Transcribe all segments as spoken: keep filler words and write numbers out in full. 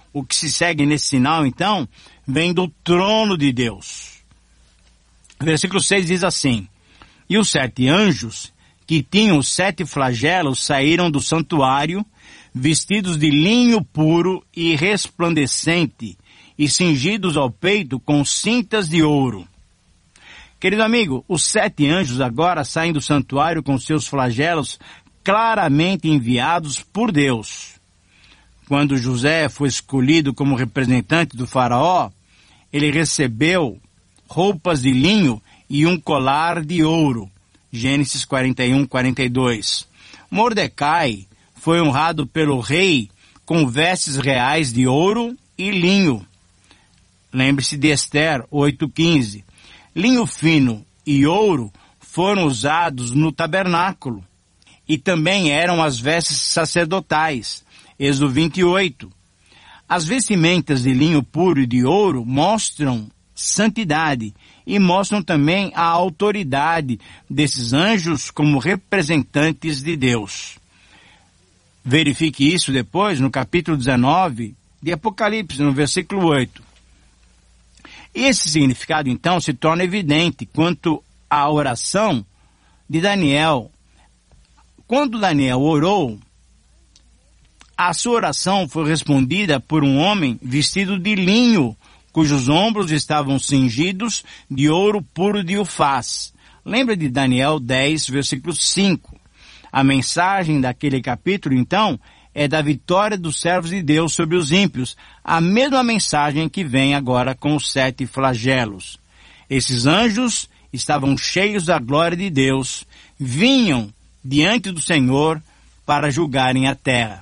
O que se segue nesse sinal, então, vem do trono de Deus. Versículo seis diz assim: E os sete anjos, que tinham os sete flagelos, saíram do santuário, vestidos de linho puro e resplandecente, e cingidos ao peito com cintas de ouro. Querido amigo, os sete anjos agora saem do santuário com seus flagelos claramente enviados por Deus. Quando José foi escolhido como representante do faraó, ele recebeu roupas de linho e um colar de ouro. Gênesis quarenta e um, quarenta e dois. Mordecai foi honrado pelo rei com vestes reais de ouro e linho. Lembre-se de Esther oito, quinze. Linho fino e ouro foram usados no tabernáculo e também eram as vestes sacerdotais. Êxodo vinte e oito. As vestimentas de linho puro e de ouro mostram santidade e mostram também a autoridade desses anjos como representantes de Deus. Verifique isso depois no capítulo dezenove de Apocalipse, no versículo oito. Esse significado, então, se torna evidente quanto à oração de Daniel. Quando Daniel orou, a sua oração foi respondida por um homem vestido de linho, cujos ombros estavam cingidos de ouro puro de Ufaz. Lembra de Daniel dez, versículo cinco. A mensagem daquele capítulo, então, é da vitória dos servos de Deus sobre os ímpios, a mesma mensagem que vem agora com os sete flagelos. Esses anjos estavam cheios da glória de Deus, vinham diante do Senhor para julgarem a terra.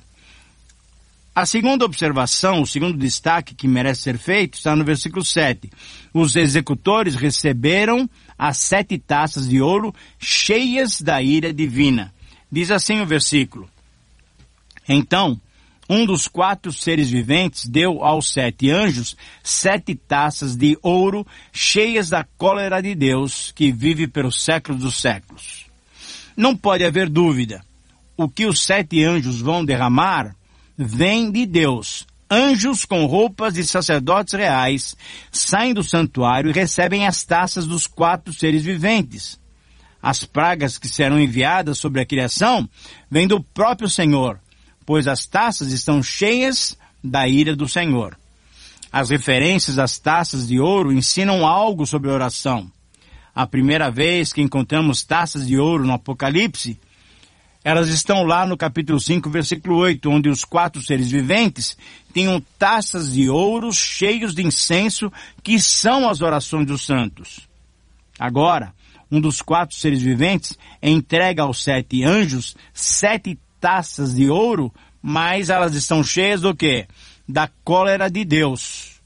A segunda observação, o segundo destaque que merece ser feito, está no versículo sete. Os executores receberam as sete taças de ouro cheias da ira divina. Diz assim o versículo: Então, um dos quatro seres viventes deu aos sete anjos sete taças de ouro cheias da cólera de Deus, que vive pelos séculos dos séculos. Não pode haver dúvida. O que os sete anjos vão derramar vem de Deus. Anjos com roupas de sacerdotes reais saem do santuário e recebem as taças dos quatro seres viventes. As pragas que serão enviadas sobre a criação vêm do próprio Senhor, pois as taças estão cheias da ira do Senhor. As referências às taças de ouro ensinam algo sobre a oração. A primeira vez que encontramos taças de ouro no Apocalipse, elas estão lá no capítulo cinco, versículo oito, onde os quatro seres viventes tinham taças de ouro cheios de incenso, que são as orações dos santos. Agora, um dos quatro seres viventes entrega aos sete anjos sete taças de ouro, mas elas estão cheias do quê? Da cólera de Deus.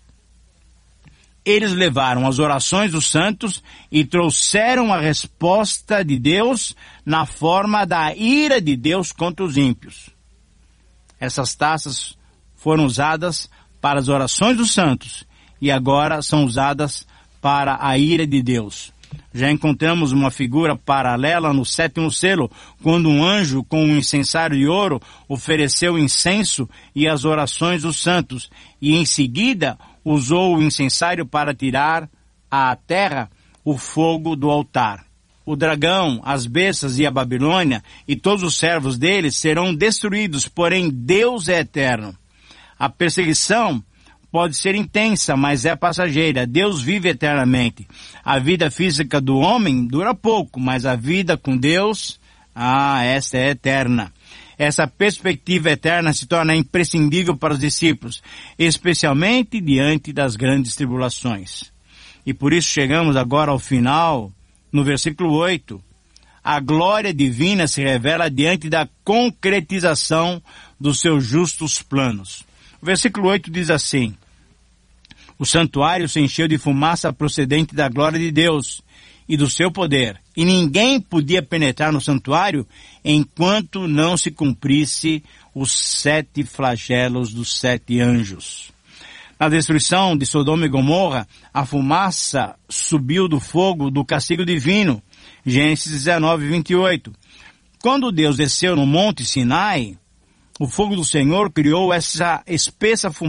Eles levaram as orações dos santos e trouxeram a resposta de Deus na forma da ira de Deus contra os ímpios. Essas taças foram usadas para as orações dos santos e agora são usadas para a ira de Deus. Já encontramos uma figura paralela no sétimo selo, quando um anjo com um incensário de ouro ofereceu incenso e as orações dos santos, e em seguida usou o incensário para tirar à terra o fogo do altar. O dragão, as bestas e a Babilônia e todos os servos deles serão destruídos, porém Deus é eterno. A perseguição pode ser intensa, mas é passageira. Deus vive eternamente. A vida física do homem dura pouco, mas a vida com Deus, ah, essa é eterna. Essa perspectiva eterna se torna imprescindível para os discípulos, especialmente diante das grandes tribulações. E por isso chegamos agora ao final, no versículo oito. A glória divina se revela diante da concretização dos seus justos planos. O versículo oito diz assim: O santuário se encheu de fumaça procedente da glória de Deus e do seu poder, e ninguém podia penetrar no santuário enquanto não se cumprisse os sete flagelos dos sete anjos. Na destruição de Sodoma e Gomorra, a fumaça subiu do fogo do castigo divino. Gênesis dezenove, vinte e oito. Quando Deus desceu no monte Sinai, o fogo do Senhor criou essa espessa fumaça